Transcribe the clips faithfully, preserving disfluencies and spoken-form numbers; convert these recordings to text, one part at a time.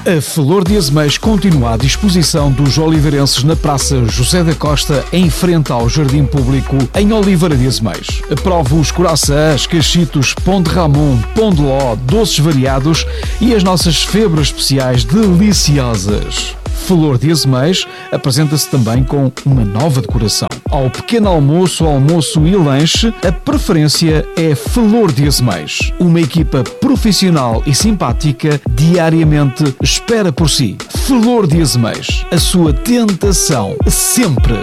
A Flor de Azeméis continua à disposição dos oliveirenses na Praça José da Costa, em frente ao Jardim Público, em Oliveira de Azeméis. Aprove os coraçãs, cachitos, pão de ramon, pão de ló, doces variados e as nossas febras especiais deliciosas. Flor de Azeméis apresenta-se também com uma nova decoração. Ao pequeno almoço, almoço e lanche, a preferência é Flor de Azeméis. Uma equipa profissional e simpática diariamente espera por si. Flor de Azeméis, a sua tentação sempre.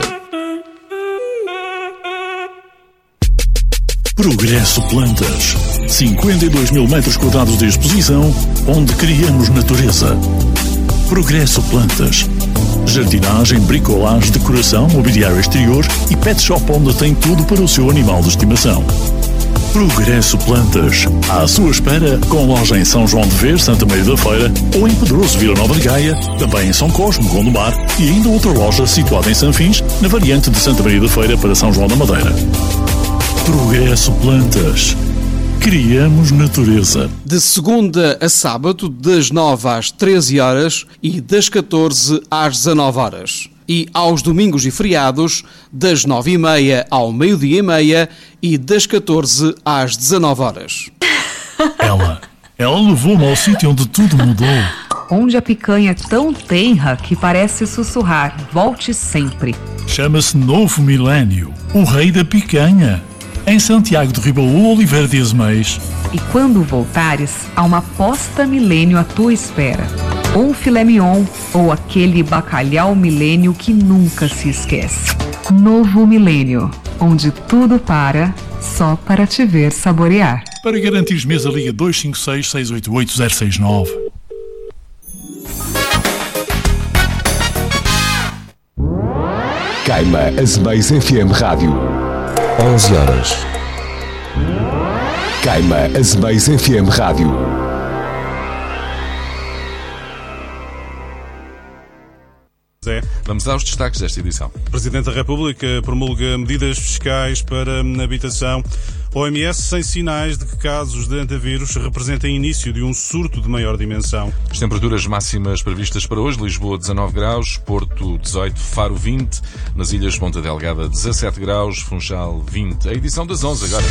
Progresso Plantas. cinquenta e dois mil metros quadrados de exposição, onde criamos natureza. Progresso Plantas. Jardinagem, bricolagem, decoração, mobiliário exterior e pet shop onde tem tudo para o seu animal de estimação. Progresso Plantas. À sua espera, com loja em São João de Ver, Santa Maria da Feira, ou em Pedroso, Vila Nova de Gaia, também em São Cosme, Gondomar, e ainda outra loja situada em Sanfins, na variante de Santa Maria da Feira para São João da Madeira. Progresso Plantas. Criamos natureza. De segunda a sábado, das nove às treze horas e das catorze às dezanove horas. E aos domingos e feriados, das nove e meia ao meio-dia e meia e das catorze às dezanove horas. Ela, ela levou-me ao sítio onde tudo mudou. Onde a picanha é tão tenra que parece sussurrar, volte sempre. Chama-se Novo Milénio, o rei da picanha. Em Santiago de Ribaú, Oliveira de Azeméis. E quando voltares, há uma posta milênio à tua espera. Ou um filé mignon, ou aquele bacalhau milênio que nunca se esquece. Novo Milênio, onde tudo para, só para te ver saborear. Para garantir mesa, liga dois cinco seis, seis oito oito, zero seis nove. Caima Azeméis F M Rádio. onze horas. Caima Azeméis F M Rádio. Vamos aos destaques desta edição. O Presidente da República promulga medidas fiscais para a habitação. O O M S sem sinais de que casos de antavírus representem início de um surto de maior dimensão. As temperaturas máximas previstas para hoje: Lisboa dezanove graus, Porto dezoito, Faro vinte, nas Ilhas Ponta Delgada dezassete graus, Funchal vinte. A edição das onze agora.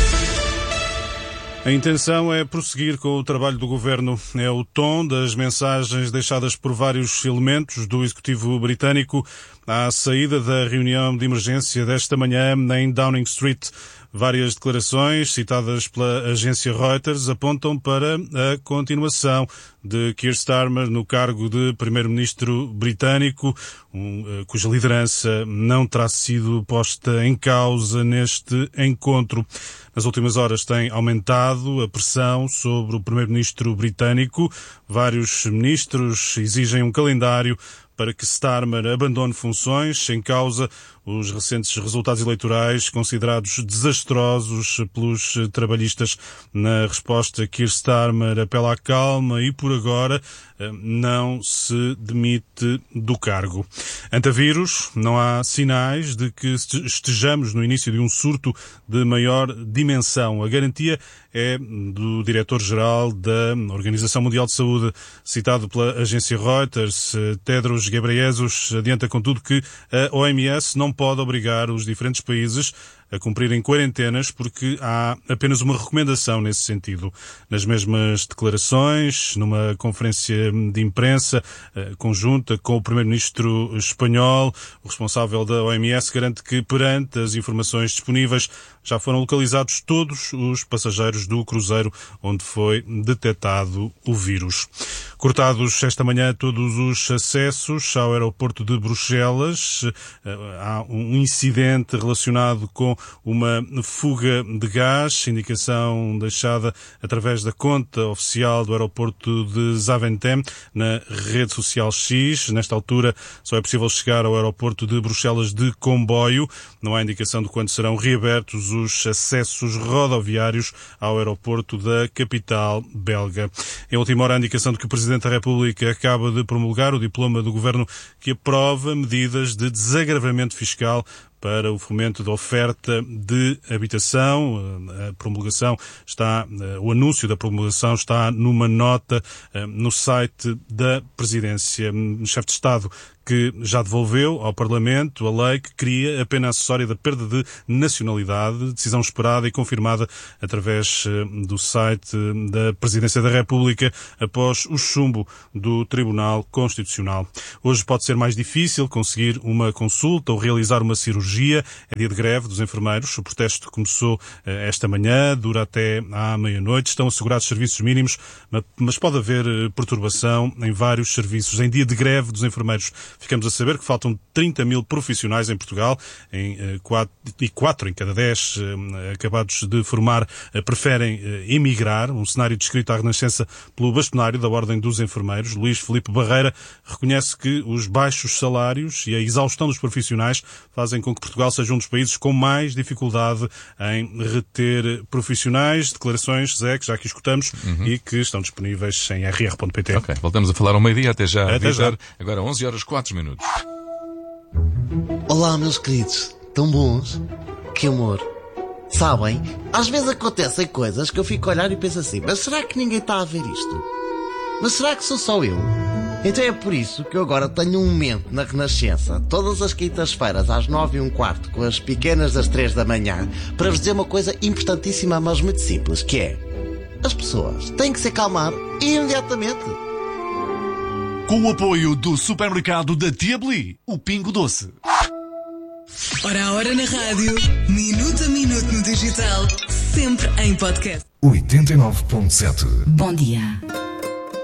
A intenção é prosseguir com o trabalho do Governo. É o tom das mensagens deixadas por vários elementos do Executivo britânico à saída da reunião de emergência desta manhã em Downing Street. Várias declarações citadas pela agência Reuters apontam para a continuação de Keir Starmer no cargo de Primeiro-Ministro britânico, um, cuja liderança não terá sido posta em causa neste encontro. Nas últimas horas tem aumentado a pressão sobre o Primeiro-Ministro britânico. Vários ministros exigem um calendário para que Starmer abandone funções, em causa os recentes resultados eleitorais considerados desastrosos pelos trabalhistas. Na resposta, Keir Starmer apela à calma e, por agora, não se demite do cargo. Antavírus, não há sinais de que estejamos no início de um surto de maior dimensão. A garantia é do diretor-geral da Organização Mundial de Saúde, citado pela agência Reuters. Tedros Ghebreyesus adianta, contudo, que a O M S não pode obrigar os diferentes países a cumprirem quarentenas, porque há apenas uma recomendação nesse sentido. Nas mesmas declarações, numa conferência de imprensa eh, conjunta com o Primeiro-Ministro espanhol, o responsável da O M S garante que, perante as informações disponíveis, já foram localizados todos os passageiros do cruzeiro onde foi detectado o vírus. Cortados esta manhã todos os acessos ao aeroporto de Bruxelas. Há um incidente relacionado com uma fuga de gás, indicação deixada através da conta oficial do aeroporto de Zaventem na rede social X. Nesta altura só é possível chegar ao aeroporto de Bruxelas de comboio. Não há indicação de quando serão reabertos os acessos rodoviários ao aeroporto da capital belga. Em última hora, a indicação de que o Presidente da República acaba de promulgar o diploma do Governo que aprova medidas de desagravamento fiscal para o fomento da oferta de habitação. A promulgação está, o anúncio da promulgação está numa nota no site da Presidência. O chefe de Estado que já devolveu ao Parlamento a lei que cria a pena acessória da perda de nacionalidade, decisão esperada e confirmada através do site da Presidência da República após o chumbo do Tribunal Constitucional. Hoje pode ser mais difícil conseguir uma consulta ou realizar uma cirurgia. É dia de greve dos enfermeiros. O protesto começou esta manhã, dura até à meia-noite. Estão assegurados serviços mínimos, mas pode haver perturbação em vários serviços. Em dia de greve dos enfermeiros, ficamos a saber que faltam trinta mil profissionais em Portugal, em quatro, e quatro em cada dez acabados de formar preferem emigrar, um cenário descrito à Renascença pelo bastonário da Ordem dos Enfermeiros. Luís Filipe Barreira reconhece que os baixos salários e a exaustão dos profissionais fazem com que Portugal seja um dos países com mais dificuldade em reter profissionais. Declarações, Zé, que já aqui escutamos, uhum. e que estão disponíveis em r r ponto p t. Ok, voltamos a falar ao meio-dia. Até já, Até Vítor. já. Agora onze horas, quatro minutos. Olá, meus queridos. Tão bons? Que amor. Sabem, às vezes acontecem coisas que eu fico a olhar e penso assim, mas será que ninguém está a ver isto? Mas será que sou só eu? Então é por isso que eu agora tenho um momento na Renascença, todas as quintas-feiras às nove e um quarto, com as pequenas das três da manhã, para vos dizer uma coisa importantíssima, mas muito simples, que é: as pessoas têm que se acalmar imediatamente. Com o apoio do supermercado da Tia Beli, o Pingo Doce. Hora a hora na rádio, minuto a minuto no digital, sempre em podcast. oitenta e nove ponto sete. Bom dia.